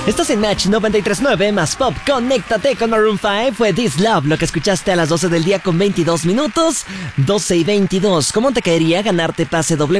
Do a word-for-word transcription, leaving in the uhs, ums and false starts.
Estás en Match noventa y tres punto nueve más Pop. Conéctate con Maroon cinco. Fue This Love lo que escuchaste a las doce del día con veintidós minutos. doce y veintidós. ¿Cómo te caería ganarte pase doble